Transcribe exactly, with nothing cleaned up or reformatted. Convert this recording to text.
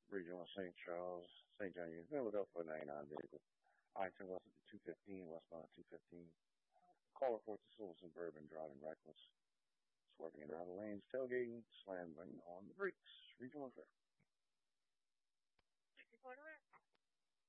Regional Saint Charles, Saint John Union, Philadelphia ninety-nine vehicle. I ten west at the two fifteen, westbound two fifteen. Call report to Silver Suburban driving reckless. Swerving in outer lanes, tailgating, slamming on the brakes. Regional affair. Reporter.